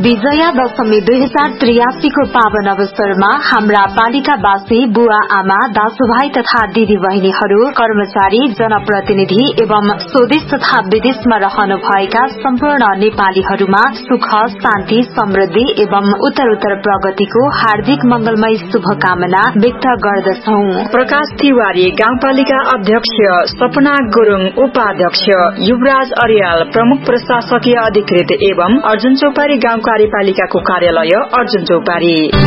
विजया दशमी 2083 को पावन अवसरमा हाम्रा पालिकावासी बुवा आमा दाजुभाइ तथा दिदी बहिनीहरू कर्मचारी जनप्रतिनिधि एवं स्वदेश तथा विदेशमा रहनुभएका सम्पूर्ण नेपालीहरूमा सुख शान्ति समृद्धि एवं उत्तरोत्तर प्रगतिको हार्दिक मंगलमय शुभकामना व्यक्त गर्दछौ। प्रकाश तिवारी गाउँपालिका अध्यक्ष, सपना गुरुङ उपाध्यक्ष, युवराज अर्याल प्रमुख प्रशासकीय अधिकृत एवं अर्जुन चौपारी गाउँ कार्यपालिकाको कार्यालय अर्जुन चौपारी।